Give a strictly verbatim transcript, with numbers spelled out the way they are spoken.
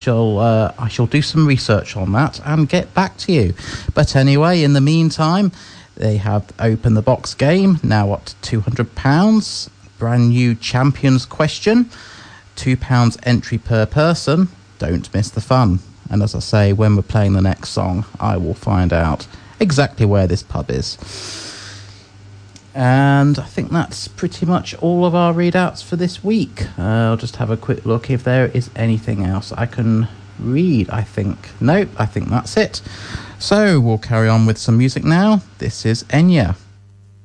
shall uh, I shall do some research on that and get back to you. But anyway, in the meantime, they have opened the box game, now up to two hundred pounds. Brand new champions question, two pounds entry per person. Don't miss the fun. And as I say, when we're playing the next song, I will find out exactly where this pub is. And I think that's pretty much all of our readouts for this week. Uh, I'll just have a quick look if there is anything else I can read, I think. Nope, I think that's it. So we'll carry on with some music now. This is Enya.